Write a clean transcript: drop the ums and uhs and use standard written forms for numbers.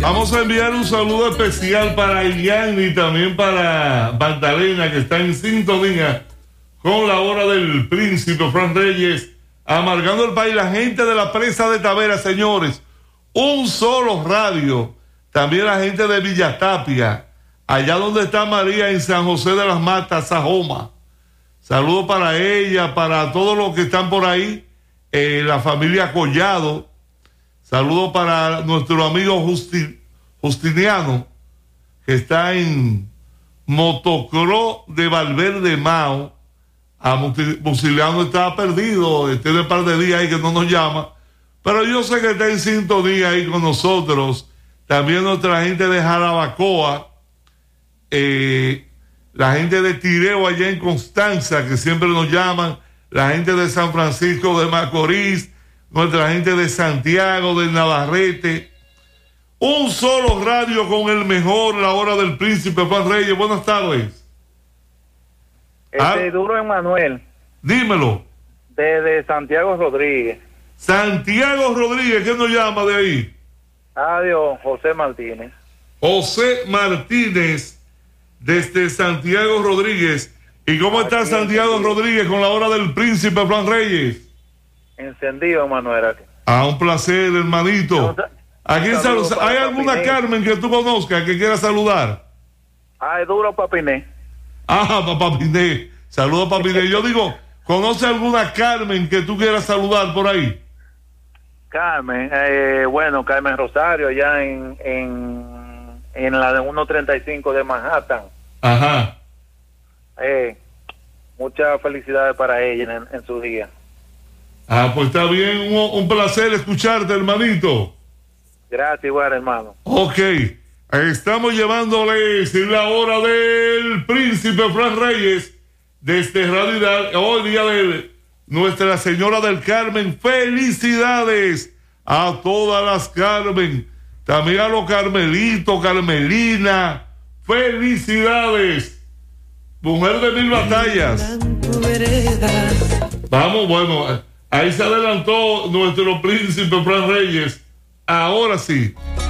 Vamos a enviar un saludo especial para Ilian y también para Magdalena, que está en sintonía con la hora del Príncipe Fran Reyes, amargando el país. La gente de la presa de Tavera, señores, un solo radio. También la gente de Villatapia, allá donde está María, en San José de las Matas, Sajoma. Saludos para ella, para todos los que están por ahí, la familia Collado. Saludos para nuestro amigo Justiniano, que está en Motocross de Valverde Mao. A Musiliano estaba perdido, tiene un par de días ahí que no nos llama, pero yo sé que está en sintonía ahí con nosotros. También nuestra gente de Jarabacoa, la gente de Tireo allá en Constanza, que siempre nos llaman, la gente de San Francisco de Macorís, nuestra gente de Santiago, de Navarrete. Un solo radio con el mejor, la hora del Príncipe Juan Reyes. Buenas tardes. Duro Emanuel. Dímelo. De Santiago Rodríguez. Santiago Rodríguez, ¿quién nos llama de ahí? Adiós, José Martínez. José Martínez, desde Santiago Rodríguez. ¿Y cómo está Santiago Rodríguez con la hora del Príncipe Juan Reyes? Encendido, Manuel. Un placer, hermanito. ¿Hay alguna Carmen que tú conozcas que quiera saludar? Es Duro Papiné. Papá Piné. Saludos, Papá Piné. Yo digo, ¿conoce alguna Carmen que tú quieras saludar por ahí? Carmen, Carmen Rosario, allá en la de 135 de Manhattan. Ajá. Muchas felicidades para ella en su día. Pues está bien, un placer escucharte, hermanito. Gracias, igual, hermano. Ok, estamos llevándoles la hora del Príncipe Fran Reyes desde Radio Ideal, hoy día de Nuestra Señora del Carmen. Felicidades a todas las Carmen, también a los Carmelitos, Carmelina. Felicidades, mujer de mil batallas. Vamos, bueno, ahí se adelantó nuestro Príncipe Fran Reyes. Ahora sí.